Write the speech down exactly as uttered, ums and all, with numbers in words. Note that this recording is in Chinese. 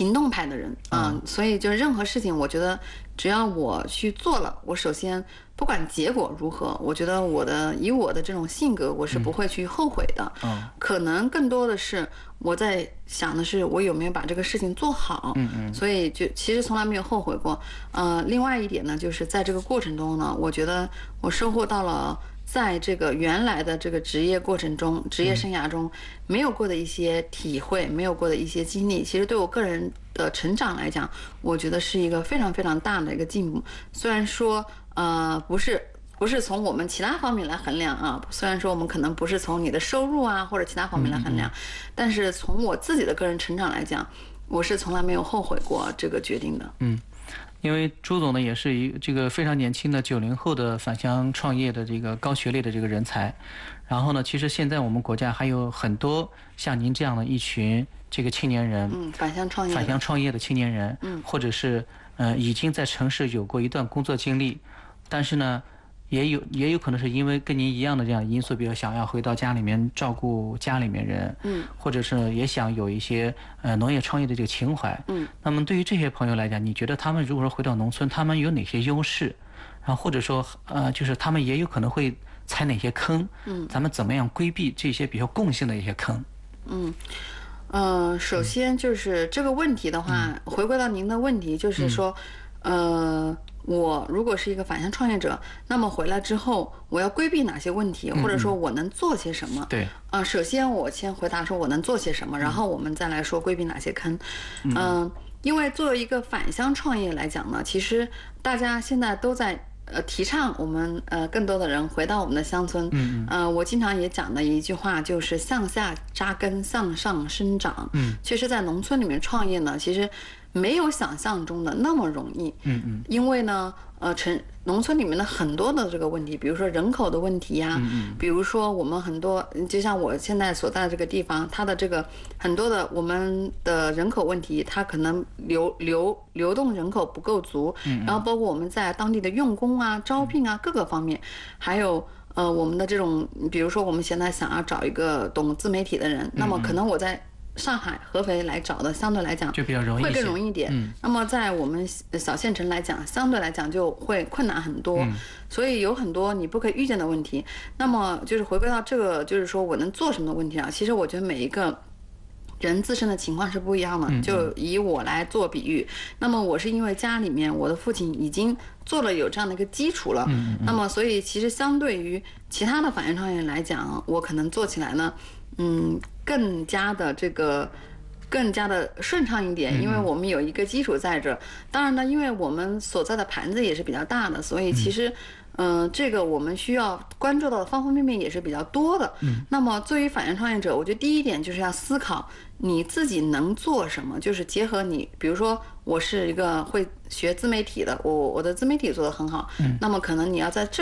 行动派的人，嗯，嗯所以就是任何事情，我觉得只要我去做了，我首先不管结果如何，我觉得我的以我的这种性格，我是不会去后悔的。嗯，可能更多的是我在想的是我有没有把这个事情做好。嗯嗯，所以就其实从来没有后悔过。呃，另外一点呢，就是在这个过程中呢，我觉得我收获到了。在这个原来的这个职业过程中，职业生涯中没有过的一些体会，没有过的一些经历，其实对我个人的成长来讲，我觉得是一个非常非常大的一个进步。虽然说，呃，不是不是从我们其他方面来衡量啊，虽然说我们可能不是从你的收入啊或者其他方面来衡量，嗯嗯但是从我自己的个人成长来讲，我是从来没有后悔过这个决定的。 嗯。因为朱总呢也是一这个非常年轻的九零后的返乡创业的这个高学历的这个人才，然后呢，其实现在我们国家还有很多像您这样的一群这个青年人， 嗯，返乡创业， 返乡创业的青年人，嗯，或者是呃已经在城市有过一段工作经历，但是呢。也有也有可能是因为跟您一样的这样因素，比如想要回到家里面照顾家里面人，嗯，或者是也想有一些呃农业创业的这个情怀，嗯，那么对于这些朋友来讲，你觉得他们如果说回到农村，他们有哪些优势？然后或者说呃，就是他们也有可能会踩哪些坑？嗯，咱们怎么样规避这些比较共性的一些坑？ 嗯。呃，首先就是这个问题的话，嗯、回归到您的问题，就是说，嗯、呃。我如果是一个返乡创业者，那么回来之后我要规避哪些问题，或者说我能做些什么？对，啊、呃，首先我先回答说我能做些什么，然后我们再来说规避哪些坑。嗯、呃，因为作为一个返乡创业来讲呢，其实大家现在都在。呃，提倡我们呃更多的人回到我们的乡村。嗯嗯。呃，我经常也讲的一句话就是向下扎根，向上生长。嗯。其实，在农村里面创业呢，其实没有想象中的那么容易。嗯嗯。因为呢，呃，城农村里面的很多的这个问题，比如说人口的问题呀、啊，嗯嗯。比如说我们很多，就像我现在所在的这个地方，它的这个很多的我们的人口问题，它可能流流流动人口不够足。嗯嗯。然后包括我们在当地的用工啊、招聘啊各个方面，还有呃我们的这种，比如说我们现在想要找一个懂自媒体的人，嗯嗯那么可能我在上海、合肥来找的，相对来讲就比较容易， 会更容易一点。嗯，那么在我们小县城来讲，相对来讲就会困难很多。嗯，所以有很多你不可以预见的问题。那么就是回归到这个，就是说我能做什么的问题啊？其实我觉得每一个人自身的情况是不一样的。就以我来做比喻，那么我是因为家里面我的父亲已经做了有这样的一个基础了，嗯嗯那么所以其实相对于其他的返乡创业来讲，我可能做起来呢，嗯，更加的这个。更加的顺畅一点，因为我们有一个基础在这。当然呢，因为我们所在的盘子也是比较大的，所以其实，嗯、呃，这个我们需要关注到的方方面面也是比较多的。嗯。那么，作为返乡创业者，我觉得第一点就是要思考你自己能做什么，就是结合你，比如说我是一个会学自媒体的，我我的自媒体做得很好，嗯，那么可能你要在这。